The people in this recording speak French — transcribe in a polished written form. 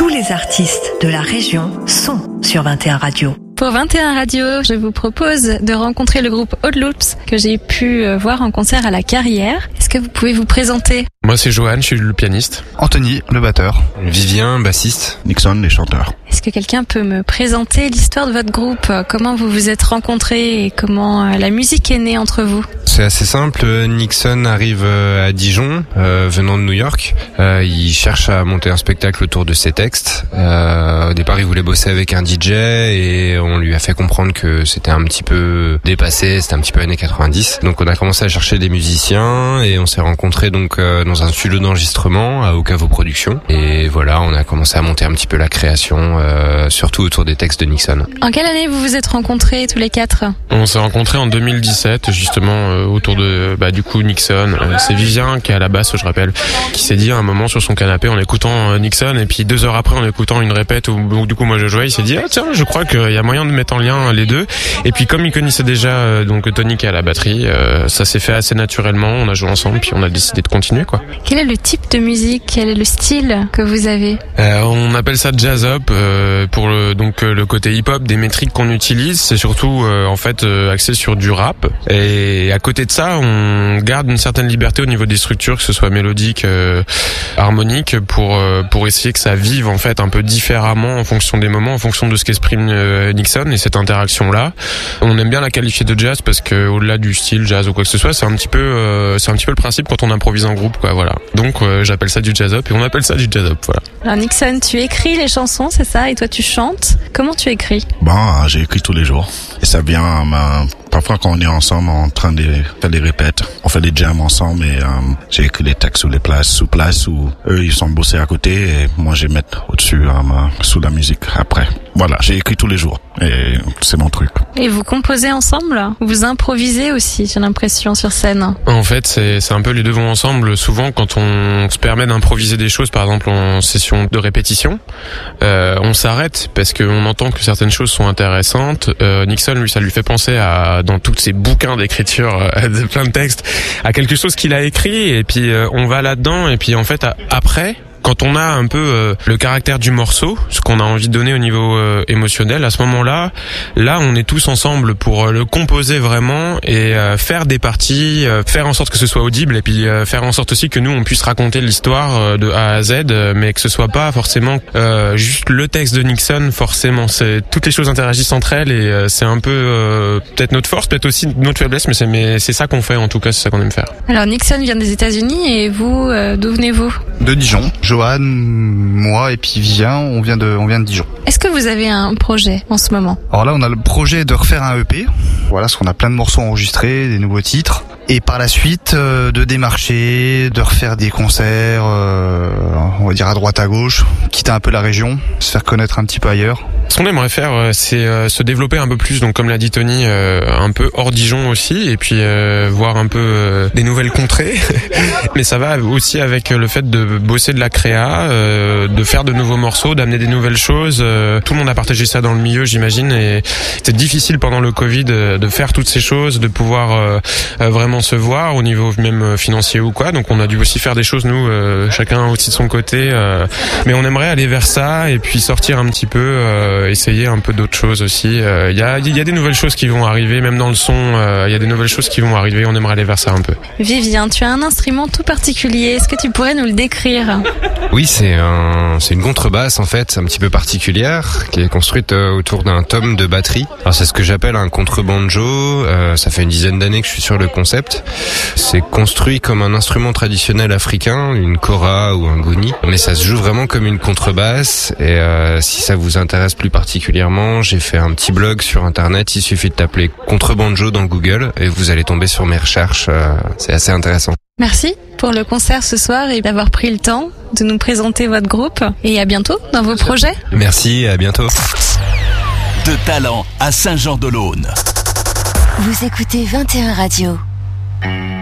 Tous les artistes de la région sont sur 21 Radio. Pour 21 Radio, je vous propose de rencontrer le groupe Odd Loops que j'ai pu voir en concert à la Carrière. Est-ce que vous pouvez vous présenter ? Moi c'est Johan, je suis le pianiste. Anthony, le batteur. Vivien, bassiste. Nixon, les chanteurs. Est-ce que quelqu'un peut me présenter l'histoire de votre groupe ? Comment vous vous êtes rencontrés et comment la musique est née entre vous ? C'est assez simple, Nixon arrive à Dijon, venant de New York. Il cherche à monter un spectacle autour de ses textes. Au départ, il voulait bosser avec un DJ et on lui a fait comprendre que c'était un petit peu dépassé, c'était un petit peu années 90. Donc on a commencé à chercher des musiciens et on s'est rencontrés donc dans un studio d'enregistrement à Okavo Productions. Et voilà, on a commencé à monter un petit peu la création, surtout autour des textes de Nixon. En quelle année vous vous êtes rencontrés tous les quatre ? On s'est rencontrés en 2017, justement autour de du coup Nixon. C'est Vivien qui est à la basse, je rappelle, qui s'est dit à un moment sur son canapé en écoutant Nixon, et puis 2 heures après en écoutant une répète où du coup moi je jouais, il s'est dit tiens, je crois qu'il y a moyen de mettre en lien les deux. Et puis comme il connaissait déjà donc Tony qui est à la batterie, ça s'est fait assez naturellement. On a joué ensemble puis on a décidé de continuer quoi. Quel est le type de musique, quel est le style que vous avez ? On appelle ça jazz up pour le côté hip hop des métriques qu'on utilise. C'est surtout en fait axé sur du rap, et à côté de ça on garde une certaine liberté au niveau des structures, que ce soit mélodique, harmonique, pour essayer que ça vive en fait un peu différemment en fonction des moments, en fonction de ce qu'exprime Nixon. Et cette interaction là, on aime bien la qualifier de jazz parce que au-delà du style jazz ou quoi que ce soit, c'est un petit peu le principe quand on improvise en groupe quoi, voilà. Donc j'appelle ça du jazz up et on appelle ça du jazz up, voilà. Alors Nixon, tu écris les chansons, c'est ça, et toi tu chantes. Comment tu écris ? J'ai écrit tous les jours. Et ça vient, parfois quand on est ensemble en train de faire des répètes, on fait des jams ensemble et j'ai écrit les textes sous place où eux ils sont bossés à côté et moi je vais mettre au-dessus sous la musique après. Voilà, j'ai écrit tous les jours et c'est mon truc. Et vous composez ensemble ? Vous improvisez aussi, j'ai l'impression, sur scène. En fait, c'est un peu les deux vont ensemble. Souvent, quand on se permet d'improviser des choses, par exemple en session de répétition, on s'arrête parce qu'on entend que certaines choses sont intéressantes. Nixon, lui, ça lui fait penser dans tous ses bouquins d'écriture de plein de textes, à quelque chose qu'il a écrit, et puis on va là-dedans, et puis en fait, après... Quand on a un peu le caractère du morceau, ce qu'on a envie de donner au niveau émotionnel, à ce moment-là, on est tous ensemble pour le composer vraiment et faire des parties, faire en sorte que ce soit audible, et puis faire en sorte aussi que nous on puisse raconter l'histoire de A à Z, mais que ce soit pas forcément juste le texte de Nixon. Forcément, c'est toutes les choses interagissent entre elles, et c'est un peu peut-être notre force, peut-être aussi notre faiblesse, mais c'est ça qu'on fait, en tout cas c'est ça qu'on aime faire. Alors Nixon vient des États-Unis, et vous, d'où venez-vous ? De Dijon. Johan, moi et puis Vivien, on vient de Dijon. Est-ce que vous avez un projet en ce moment ? Alors là, on a le projet de refaire un EP. Voilà, parce qu'on a plein de morceaux enregistrés, des nouveaux titres. Et par la suite, de démarcher, de refaire des concerts, on va dire à droite à gauche, quitter un peu la région, se faire connaître un petit peu ailleurs. Ce qu'on aimerait faire, c'est se développer un peu plus, donc comme l'a dit Tony, un peu hors Dijon aussi, et puis voir un peu des nouvelles contrées. Mais ça va aussi avec le fait de bosser de la créa, de faire de nouveaux morceaux, d'amener des nouvelles choses. Tout le monde a partagé ça dans le milieu, j'imagine, et c'était difficile pendant le Covid de faire toutes ces choses, de pouvoir vraiment se voir au niveau même financier ou quoi. Donc on a dû aussi faire des choses, nous, chacun aussi de son côté. Mais on aimerait aller vers ça et puis sortir un petit peu, essayer un peu d'autres choses aussi. Il y a des nouvelles choses qui vont arriver, même dans le son, il y a des nouvelles choses qui vont arriver. On aimerait aller vers ça un peu. Vivien, tu as un instrument tout particulier. Est-ce que tu pourrais nous le décrire ? Oui, c'est une contrebasse en fait, un petit peu particulière, qui est construite autour d'un tome de batterie. Alors c'est ce que j'appelle un contrebanjo. Ça fait une dizaine d'années que je suis sur le concept. C'est construit comme un instrument traditionnel africain, une kora ou un goni, mais ça se joue vraiment comme une contrebasse. Et si ça vous intéresse plus particulièrement, j'ai fait un petit blog sur internet. Il suffit de taper contrebanjo dans Google et vous allez tomber sur mes recherches. C'est assez intéressant. Merci pour le concert ce soir et d'avoir pris le temps de nous présenter votre groupe. Et à bientôt dans vos projets. Merci, à bientôt. De Talent à Saint-Jean-de-Laune. Vous écoutez 21 Radio.